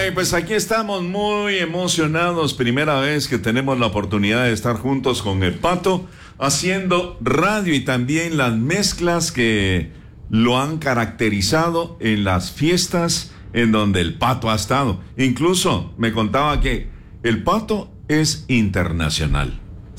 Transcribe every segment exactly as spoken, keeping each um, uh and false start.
Ay, pues aquí estamos muy emocionados. Primera vez que tenemos la oportunidad de estar juntos con el Pato, haciendo radio y también las mezclas que lo han caracterizado en las fiestas en donde el Pato ha estado. Incluso me contaba que el Pato es internacional.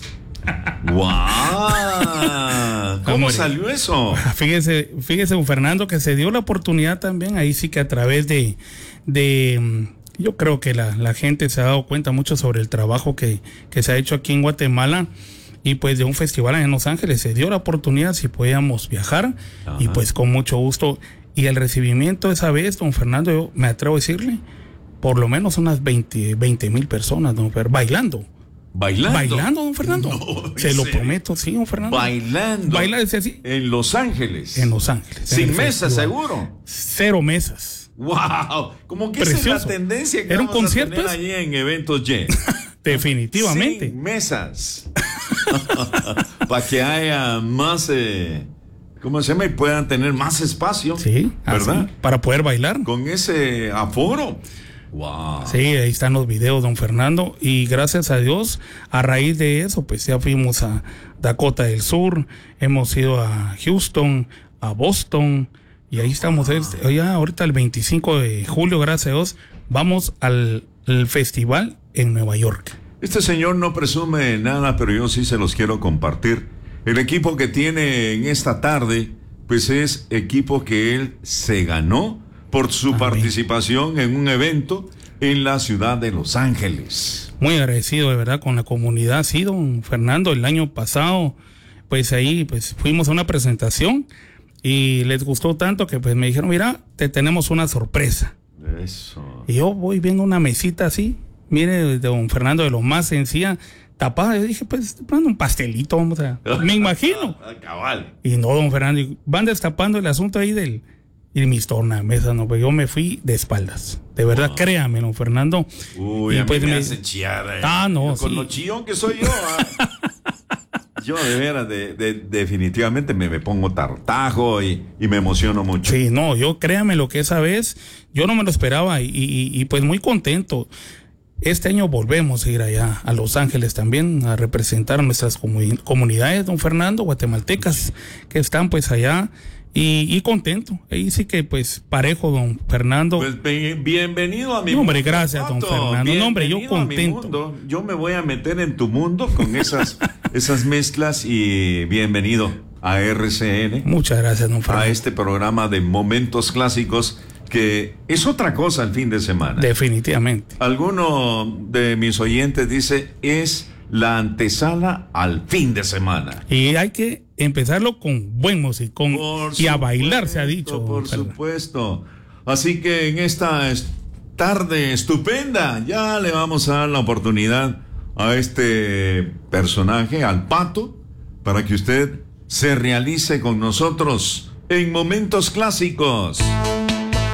¡Guau! ¿Cómo Amor, salió eso? Fíjese, fíjese, don Fernando, que se dio la oportunidad también, ahí sí que a través de, de yo creo que la, la gente se ha dado cuenta mucho sobre el trabajo que, que se ha hecho aquí en Guatemala, y pues de un festival en Los Ángeles se dio la oportunidad si podíamos viajar. Ajá. Y pues con mucho gusto. Y el recibimiento esa vez, don Fernando, yo me atrevo a decirle, por lo menos unas veinte mil personas, don Fer, bailando. ¿Bailando? Bailando, don Fernando. No, se lo prometo, sí, don Fernando. Bailando. Bailando, así. En Los Ángeles. En Los Ángeles. Sin mesas, seguro. Cero mesas. ¡Wow! Como que esa es la tendencia que era un vamos concierto a tener allí en eventos Y. Definitivamente. Sin mesas. Para que haya más, eh, ¿cómo se llama? Y puedan tener más espacio. Sí, ¿verdad? Así, para poder bailar. Con ese aforo. Wow. Sí, ahí están los videos, don Fernando, y gracias a Dios, a raíz de eso, pues ya fuimos a Dakota del Sur, hemos ido a Houston, a Boston, y ahí estamos, wow. Ya ahorita el veinticinco de julio, gracias a Dios, vamos al, al festival en Nueva York. Este señor no presume de nada, pero yo sí se los quiero compartir. El equipo que tiene en esta tarde, pues es equipo que él se ganó por su Amén. participación en un evento en la ciudad de Los Ángeles. Muy agradecido de verdad con la comunidad, sí, don Fernando. El año pasado, pues ahí pues fuimos a una presentación y les gustó tanto que pues me dijeron, mira, te tenemos una sorpresa. Eso. Y yo voy viendo una mesita así, mire, don Fernando, de lo más sencilla, tapada. Yo dije, pues, un pastelito, vamos a... Me imagino. Cabal. Y no, don Fernando, van destapando el asunto ahí del... Y mis tornamesas, no, pues yo me fui de espaldas. De verdad, oh. créame, don Fernando. Uy, y a pues mí me, me hace chillar. Eh. Ah, no, Con sí. lo chillón que soy yo. ¿eh? Yo de veras, de, de, definitivamente me, me pongo tartajo y, y me emociono mucho. Sí, no, yo créame lo que esa vez, yo no me lo esperaba y, y, y pues muy contento. Este año volvemos a ir allá a Los Ángeles también a representar a nuestras comu- comunidades, don Fernando, guatemaltecas, que están pues allá. Y, y contento, ahí sí que pues parejo, don Fernando. Pues be- bienvenido a mi no, mundo. Hombre, gracias, don Fernando. No, hombre, yo contento. Yo me voy a meter en tu mundo con esas, esas mezclas y bienvenido a R C N. Muchas gracias, don Fernando. A este programa de Momentos Clásicos que es otra cosa el fin de semana. Definitivamente. Alguno de mis oyentes dice, es la antesala al fin de semana. Y hay que empezarlo con buen musicón y supuesto, a bailar, se ha dicho. Por supuesto. Así que en esta tarde estupenda ya le vamos a dar la oportunidad a este personaje, al Pato, para que usted se realice con nosotros en Momentos Clásicos.